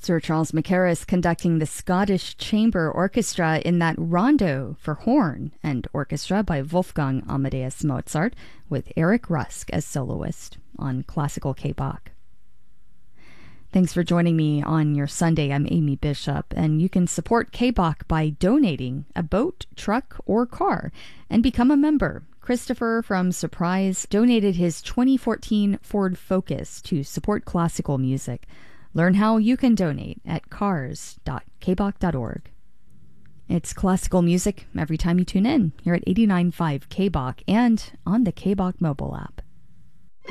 Sir Charles Mackerras conducting the Scottish Chamber Orchestra in that rondo for horn and orchestra by Wolfgang Amadeus Mozart, with Eric Rusk as soloist on Classical K-Bach. Thanks for joining me on your Sunday. I'm Amy Bishop, and you can support K-Bach by donating a boat, truck, or car and become a member. Christopher from Surprise donated his 2014 Ford Focus to support classical music. Learn how you can donate at cars.kbach.org. It's classical music every time you tune in here at 89.5 K-Bach and on the K-Bach mobile app.